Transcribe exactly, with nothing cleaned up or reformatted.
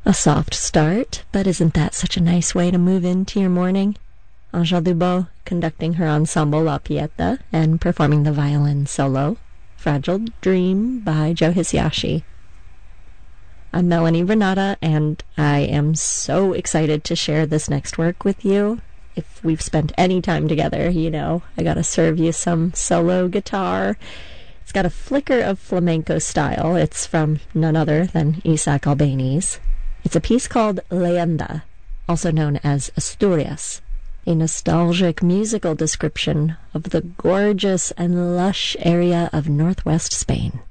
A soft start, but isn't that such a nice way to move into your morning? Angèle Dubos conducting her ensemble La Pieta and performing the violin solo, Fragile Dream by Joe Hisaishi. I'm Melanie Renata, and I am so excited to share this next work with you. If we've spent any time together, you know, I gotta serve you some solo guitar. It's got a flicker of flamenco style. It's from none other than Isaac Albéniz. It's a piece called Leyenda, also known as Asturias, a nostalgic musical description of the gorgeous and lush area of northwest Spain.